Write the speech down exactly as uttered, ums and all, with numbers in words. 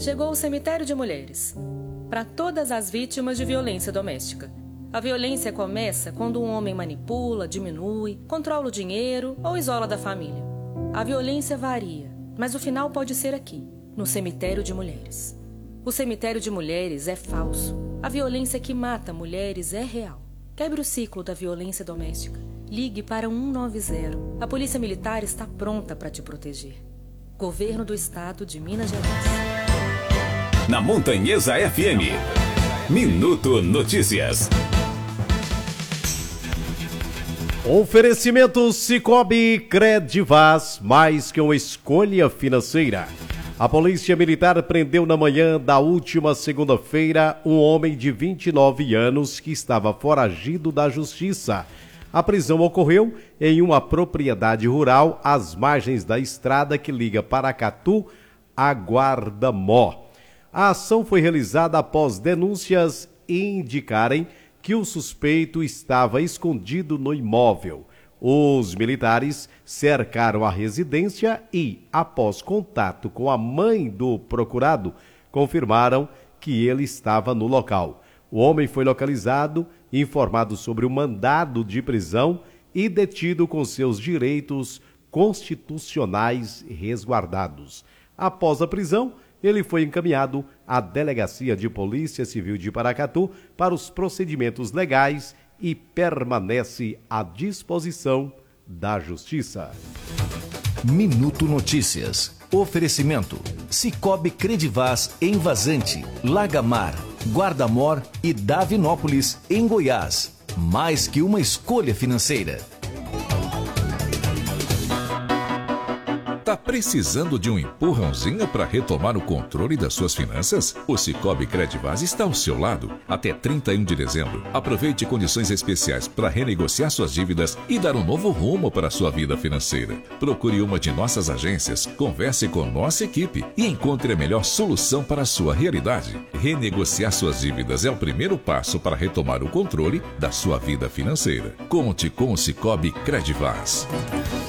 Chegou o cemitério de mulheres. Para todas as vítimas de violência doméstica. A violência começa quando um homem manipula, diminui, controla o dinheiro ou isola da família. A violência varia, mas o final pode ser aqui, no cemitério de mulheres. O cemitério de mulheres é falso. A violência que mata mulheres é real. Quebre o ciclo da violência doméstica. Ligue para um nove zero. A Polícia Militar está pronta para te proteger. Governo do Estado de Minas Gerais. Na Montanhesa F M. Minuto Notícias. Oferecimento Sicoob Credivaz, mais que uma escolha financeira. A Polícia Militar prendeu na manhã da última segunda-feira um homem de vinte e nove anos que estava foragido da justiça. A prisão ocorreu em uma propriedade rural às margens da estrada que liga Paracatu a Guarda-Mó. A ação foi realizada após denúncias indicarem que o suspeito estava escondido no imóvel. Os militares cercaram a residência e, após contato com a mãe do procurado, confirmaram que ele estava no local. O homem foi localizado, informado sobre o mandado de prisão e detido com seus direitos constitucionais resguardados. Após a prisão, ele foi encaminhado à Delegacia de Polícia Civil de Paracatu para os procedimentos legais e permanece à disposição da Justiça. Minuto Notícias. Oferecimento. Sicoob Credivaz em Vazante, Lagamar, Guarda-Mor e Davinópolis, em Goiás. Mais que uma escolha financeira. Tá precisando de um empurrãozinho para retomar o controle das suas finanças? O Sicoob Credivaz está ao seu lado. Até trinta e um de dezembro, aproveite condições especiais para renegociar suas dívidas e dar um novo rumo para a sua vida financeira. Procure uma de nossas agências, converse com nossa equipe e encontre a melhor solução para a sua realidade. Renegociar suas dívidas é o primeiro passo para retomar o controle da sua vida financeira. Conte com o Sicoob Credivaz.